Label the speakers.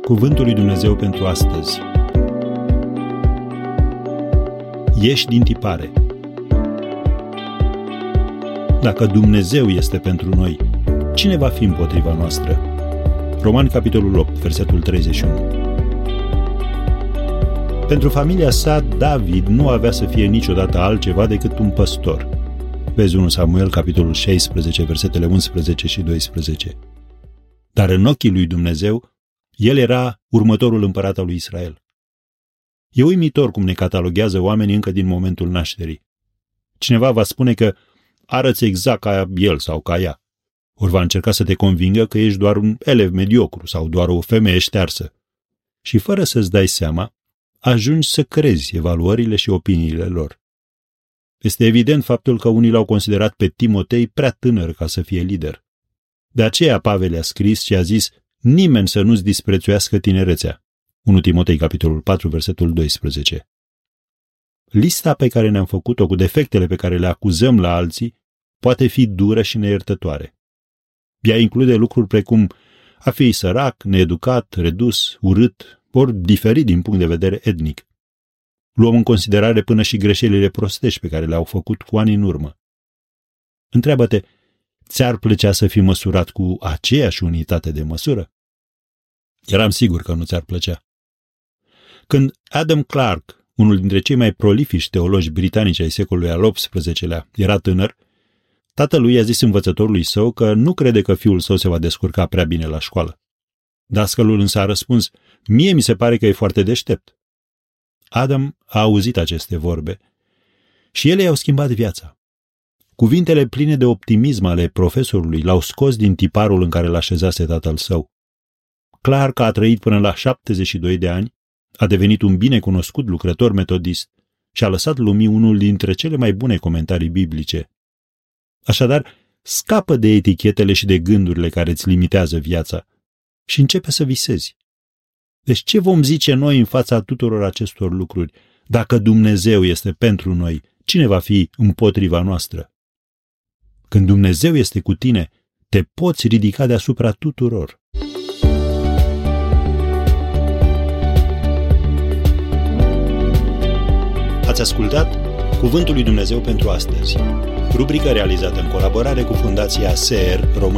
Speaker 1: Cuvântul lui Dumnezeu pentru astăzi. Ieși din tipare. Dacă Dumnezeu este pentru noi, cine va fi împotriva noastră? Romani, capitolul 8, versetul 31. Pentru familia sa, David nu avea să fie niciodată altceva decât un păstor. Vezi 1 Samuel, capitolul 16, versetele 11 și 12. Dar în ochii lui Dumnezeu, el era următorul împărat al lui Israel. E uimitor cum ne cataloghează oamenii încă din momentul nașterii. Cineva va spune că arăți exact ca el sau ca ea. Ori va încerca să te convingă că ești doar un elev mediocru sau doar o femeie ștearsă. Și fără să-ți dai seama, ajungi să crezi evaluările și opiniile lor. Este evident faptul că unii l-au considerat pe Timotei prea tânăr ca să fie lider. De aceea Pavel a scris și a zis: nimeni să nu-ți disprețuiască tinerețea. 1 Timotei, capitolul 4, versetul 12. Lista pe care ne-am făcut-o cu defectele pe care le acuzăm la alții poate fi dură și neiertătoare. Ea include lucruri precum a fi sărac, needucat, redus, urât, ori diferit din punct de vedere etnic. Luăm în considerare până și greșelile prostești pe care le-au făcut cu ani în urmă. Întreabă-te, ți-ar plăcea să fii măsurat cu aceeași unitate de măsură? Eram sigur că nu ți-ar plăcea. Când Adam Clarke, unul dintre cei mai prolifici teologi britanici ai secolului al XVIII-lea, era tânăr, tatălui i-a zis învățătorului său că nu crede că fiul său se va descurca prea bine la școală. Dascălul însă a răspuns: mie mi se pare că e foarte deștept. Adam a auzit aceste vorbe și ele i-au schimbat viața. Cuvintele pline de optimism ale profesorului l-au scos din tiparul în care l-așezase tatăl său. Clarke a trăit până la 72 de ani, a devenit un binecunoscut lucrător metodist și a lăsat lumii unul dintre cele mai bune comentarii biblice. Așadar, scapă de etichetele și de gândurile care îți limitează viața și începe să visezi. Deci ce vom zice noi în fața tuturor acestor lucruri? Dacă Dumnezeu este pentru noi, cine va fi împotriva noastră? Când Dumnezeu este cu tine, te poți ridica deasupra tuturor. Ați ascultat Cuvântul lui Dumnezeu pentru astăzi, rubrică realizată în colaborare cu Fundația SER România.